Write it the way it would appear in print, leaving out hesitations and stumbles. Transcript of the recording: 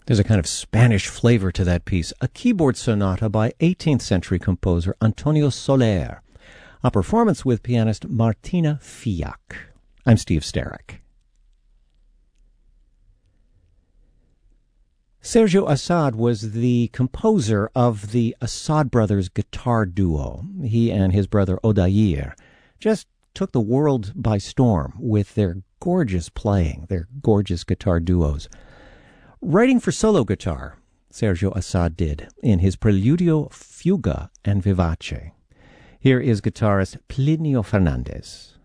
There's a kind of Spanish flavor to that piece, a keyboard sonata by 18th century composer Antonio Soler, a performance with pianist Martina Fiak. I'm Steve Starrick. Sergio Assad was the composer of the Assad Brothers guitar duo. He and his brother Odair just took the world by storm with their gorgeous playing, their gorgeous guitar duos. Writing for solo guitar, Sergio Assad did, in his Preludio, Fuga, and Vivace. Here is guitarist Plinio Fernandez.